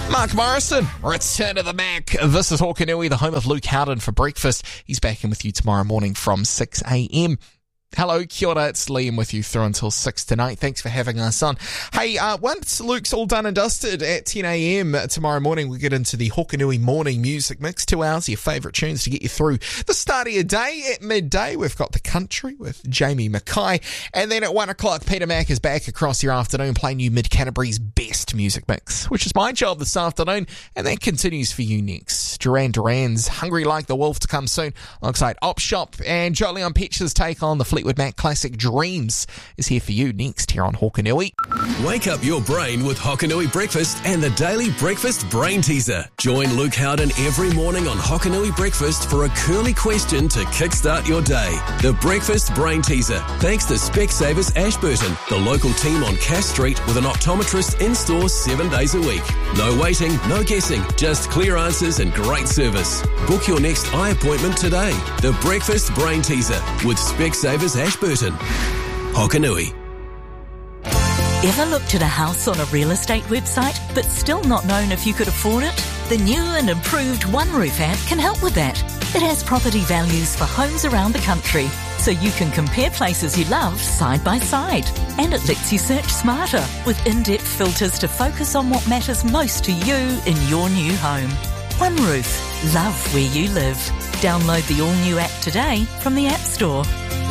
Mark Morrison, Return to the Mac. This is Hokanui, the home of Luke Howden for breakfast. He's back in with you tomorrow morning from 6 a.m. Hello, kia ora, it's Liam with you through until 6 tonight. Thanks for having us on. Hey, once Luke's all done and dusted at 10 a.m. tomorrow morning, we'll get into the Hokanui morning music mix. 2 hours of your favourite tunes to get you through the start of your day. At midday, we've got The Country with Jamie Mackay. And then at 1 o'clock, Peter Mack is back across your afternoon playing you Mid-Canterbury's best music mix, which is my job this afternoon. And that continues for you next. Duran Duran's Hungry Like the Wolf to come soon, alongside Op Shop, and Jolyon Petch's take on the Fleetwood Mac classic Dreams is here for you next here on Hokanui. Wake up your brain with Hokanui Breakfast and the Daily Breakfast Brain Teaser. Join Luke Howden every morning on Hokanui Breakfast for a curly question to kickstart your day. The Breakfast Brain Teaser, thanks to Specsavers Ashburton, the local team on Cass Street with an optometrist in-store 7 days a week. No waiting, no guessing, just clear answers and great service. Book your next eye appointment today. The Breakfast Brain Teaser with Specsavers Ashburton. Hokanui. Ever looked at a house on a real estate website but still not known if you could afford it? The new and improved One Roof app can help with that. It has property values for homes around the country, so you can compare places you love side by side. And it lets you search smarter with in-depth filters to focus on what matters most to you in your new home. One Roof. Love where you live. Download the all-new app today from the App Store.